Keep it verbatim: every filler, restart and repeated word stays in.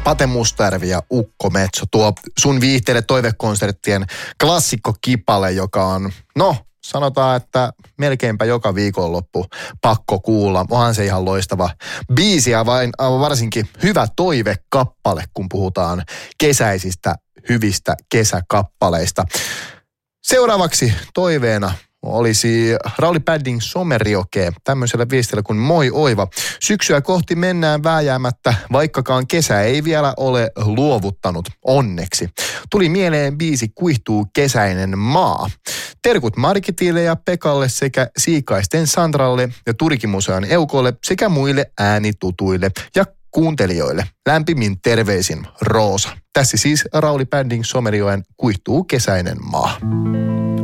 Pate Mustajärvi ja Ukko Metso, tuo sun viihteelle toivekonserttien klassikkokipale, joka on, no sanotaan, että melkeinpä joka viikonloppu pakko kuulla. Onhan se ihan loistava biisi ja vain, varsinkin hyvä toivekappale, kun puhutaan kesäisistä hyvistä kesäkappaleista. Seuraavaksi toiveena olisi Rauli Padding Somerioke tämmöisellä viestillä kuin moi oiva. Syksyä kohti mennään vääjäämättä, vaikkakaan kesä ei vielä ole luovuttanut onneksi. Tuli mieleen biisi Kuihtuu kesäinen maa. Terkut Markitille ja Pekalle sekä Siikaisten Sandralle ja Turikimuseon Eukolle sekä muille äänitutuille ja kuuntelijoille. Lämpimin terveisin Roosa. Tässä siis Rauli Padding Somerioen Kuihtuu kesäinen maa.